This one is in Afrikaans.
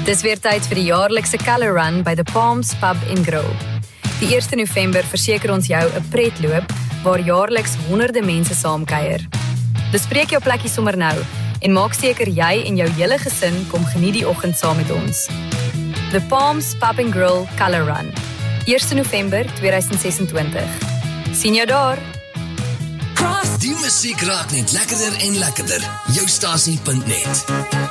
Dis weer tyd vir die jaarlikse Colour Run by The Palms Pub & Grill. Die 1 November verseker ons jou 'n pretloop waar jaarliks honderde mense saamkuier. Bespreek jou plekkie sommer nou en maak seker jy en jou hele gesin kom geniet die oggend saam met ons. The Palms Pub & Grill Colour Run, 1 November 2026. Sien jou daar! Die musiek raak net lekkerder en lekkerder. Joustasie.net